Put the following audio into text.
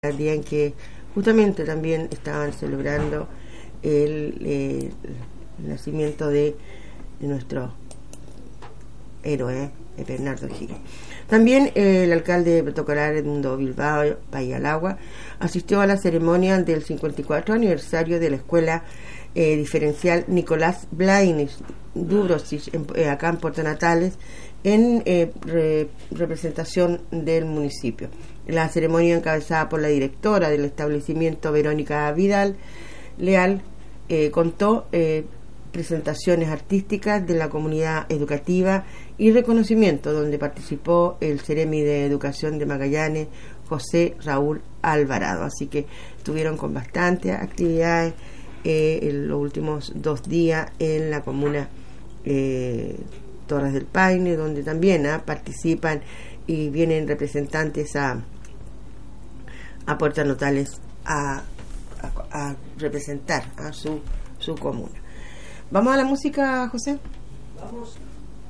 el día en que justamente también estaban celebrando el nacimiento de nuestro héroe, Bernardo O'Higgins. También el alcalde protocolar Edmundo Bilbao Payalagua asistió a la ceremonia del 54 aniversario de la escuela diferencial Nicolás Blainis Dubrosich, acá en Puerto Natales, en representación del municipio. La ceremonia, encabezada por la directora del establecimiento, Verónica Vidal Leal, contó presentaciones artísticas de la comunidad educativa y reconocimiento, donde participó el Ceremi de Educación de Magallanes, José Raúl Alvarado. Así que estuvieron con bastantes actividades en los últimos 2 días en la comuna Torres del Paine, donde también participan y vienen representantes a Puerto Natales a representar a su comuna. ¿Vamos a la música, José? Vamos.